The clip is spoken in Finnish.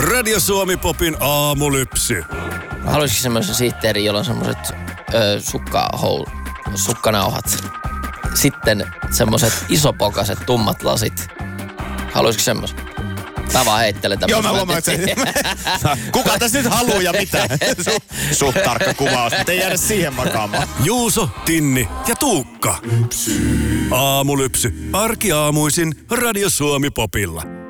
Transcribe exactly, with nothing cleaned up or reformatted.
Radio Suomi Popin aamulypsy. Haluaisitko semmoisen sihteerin, jolla on semmoiset sukkahoul, sukkanauhat? Sitten semmoiset isopokaset tummat lasit. Haluaisitko semmoisen? Mä vaan heittelen tämmöisen. Joo, mä huomaan, että se... Kuka tässä nyt haluaa ja mitä? Suht su, tarkka kuvaus, mutta ei jäädä siihen makaamaan. Juuso, Tinni ja Tuukka. Aamulypsy. Arkiaamuisin Radio Suomi Popilla.